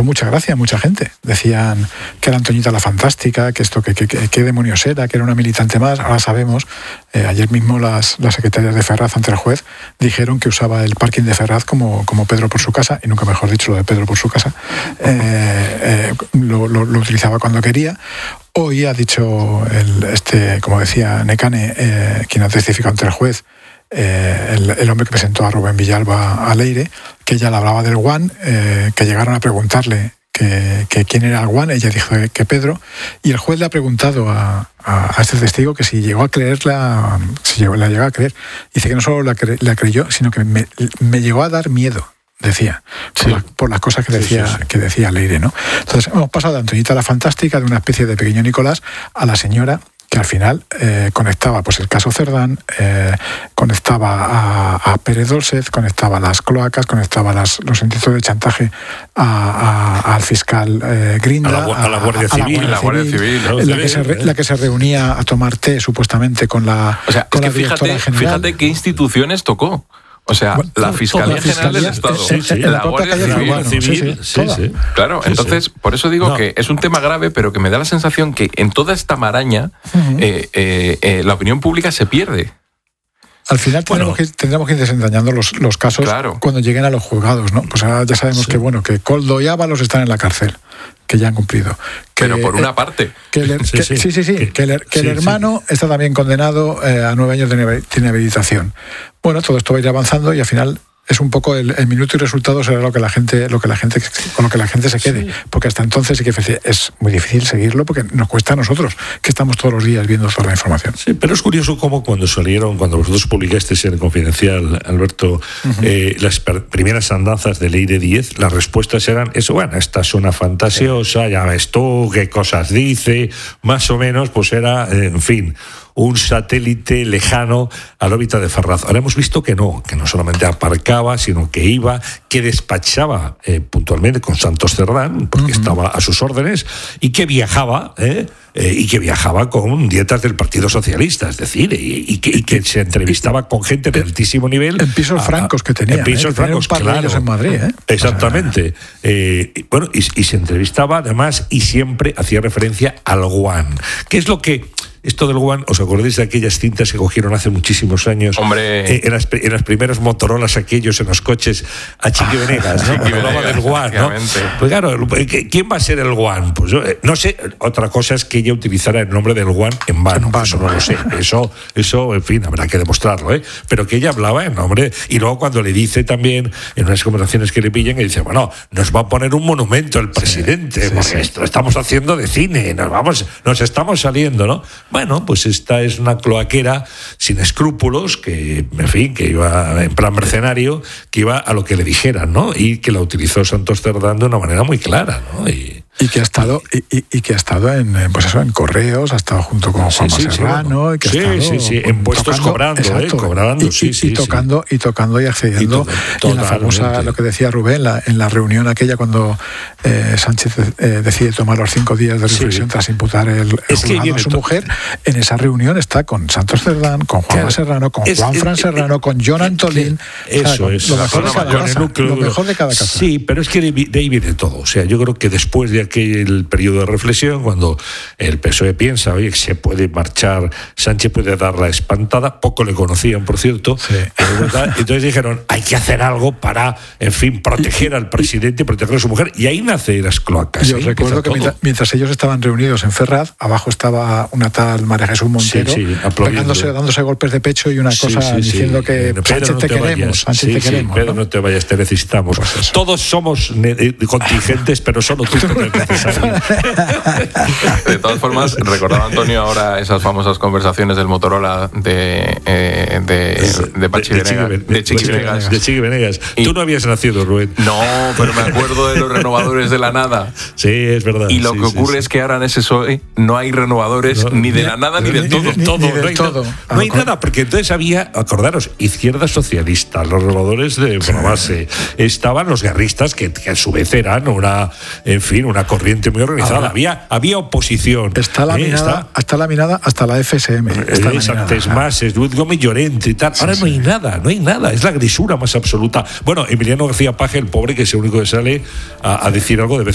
mucha gracia a mucha gente. Decían que era Antoñita la Fantástica, que esto, que demonios era, que era una militante más. Ahora sabemos, ayer mismo las secretarias de Ferraz ante el juez dijeron que usaba el parking de Ferraz como Pedro por su casa, y nunca mejor dicho lo de Pedro por su casa. Lo utilizaba cuando quería. Hoy ha dicho, como decía Nekane, quien ha testificado ante el juez, el hombre que presentó a Rubén Villalba a Leire, que ella le hablaba del Guan, que llegaron a preguntarle que quién era el Guan, ella dijo que Pedro, y el juez le ha preguntado a este testigo que si llegó a creerla, la llegó a creer. Dice que no solo la creyó, sino que me llegó a dar miedo, decía, por las cosas que decía Leire, ¿no? Entonces hemos pasado de Antoñita la Fantástica, de una especie de pequeño Nicolás, a la señora que al final conectaba pues el caso Cerdán, conectaba a Pérez Dolcet, conectaba las cloacas, conectaba los intentos de chantaje al fiscal Grinda, a la Guardia Civil, ¿no? la que se reunía a tomar té supuestamente con la, o sea, con es la que directora general. Fíjate qué instituciones tocó. O sea, bueno, la Fiscalía General del Estado, la Guardia Civil, Claro, entonces, por eso digo que es un tema grave, pero que me da la sensación que en toda esta maraña la opinión pública se pierde. Al final tendremos que ir desentrañando los casos cuando lleguen a los juzgados, ¿no? Pues ahora ya sabemos que Koldo y Ábalos están en la cárcel, que ya han cumplido. Pero por una parte. Que el hermano está también condenado a 9 años de inhabilitación. Bueno, todo esto va a ir avanzando y al final es un poco el minuto y resultado será con lo que la gente se quede, porque hasta entonces sí que es muy difícil seguirlo porque nos cuesta a nosotros, que estamos todos los días viendo toda la información. Sí, pero es curioso cómo cuando vosotros publicasteis en el Confidencial, Alberto, las primeras andanzas de Leire Díez, las respuestas eran eso, bueno, esta es una fantasiosa, ya ves tú qué cosas dice, más o menos, pues era, en fin, un satélite lejano a la órbita de Ferraz. Ahora hemos visto que no solamente aparcaba, sino que iba, que despachaba puntualmente con Santos Cerdán, porque estaba a sus órdenes, y que viajaba, con dietas del Partido Socialista, es decir, y que se entrevistaba con gente de altísimo nivel. En pisos francos que tenía. En pisos francos, claro. En Madrid, Exactamente. Y se entrevistaba además y siempre hacía referencia al Guan. ¿Qué es lo que... Esto del Guan, ¿os acordáis de aquellas cintas que cogieron hace muchísimos años? Hombre. En las primeras Motorolas aquellos en los coches a Chiqui Venegas, ¿no? Cuando hablaba del Guan, ¿no? Pues claro, ¿quién va a ser el Guan? Pues no sé, otra cosa es que ella utilizara el nombre del Guan en vano. Eso no lo sé. Eso, en fin, habrá que demostrarlo, ¿eh? Pero que ella hablaba en nombre, y luego cuando le dice también, en unas conversaciones que le pillan, y dice, bueno, nos va a poner un monumento el presidente, porque esto estamos haciendo de cine, nos estamos saliendo, ¿no? Bueno, pues esta es una cloaquera sin escrúpulos que, en fin, que iba en plan mercenario, que iba a lo que le dijeran, ¿no? Y que la utilizó Santos Cerdán de una manera muy clara, ¿no? Y que ha estado en Correos, ha estado junto con Juanma Serrano, y que ha estado en puestos cobrando, y tocando y accediendo. Y en la famosa, lo que decía Rubén, en la reunión aquella cuando Sánchez decide tomar los 5 días de reflexión tras imputar el juzgado a su mujer, en esa reunión está con Santos Cerdán, con Juanma Serrano, con Juanfran Serrano, con John Antolín. Eso es. Lo mejor de cada casa. Sí, pero es que de ahí viene todo. O sea, yo creo que después de aquel periodo de reflexión, cuando el PSOE piensa, oye, que se puede marchar, Sánchez puede dar la espantada, poco le conocían, por cierto, entonces dijeron, hay que hacer algo para, en fin, proteger al presidente, proteger a su mujer, y ahí nace las cloacas. Yo recuerdo que mientras ellos estaban reunidos en Ferraz, abajo estaba una tal María Jesús Montero, dándose golpes de pecho y una cosa diciendo que Sánchez te queremos, Pedro, no te vayas, te necesitamos. Pues todos somos contingentes, pero solo tú te necesitas. De todas formas, recordaba Antonio ahora esas famosas conversaciones del Motorola de Chiqui Venegas. Tú no habías nacido, Rubén. No, pero me acuerdo de los renovadores de la nada. Sí, es verdad. Y lo que ocurre es que ahora en ese PSOE no hay renovadores ni de la nada ni del todo. No hay nada, porque entonces había, acordaros, izquierda socialista, los renovadores de base, estaban los guerristas que a su vez eran una corriente muy organizada. Había oposición. Está laminada hasta la FSM. Exacto, es más, es Luis Gómez Llorente y tal. Ahora no hay nada. Es la grisura más absoluta. Bueno, Emiliano García Paje, el pobre, que es el único que sale a decir algo de vez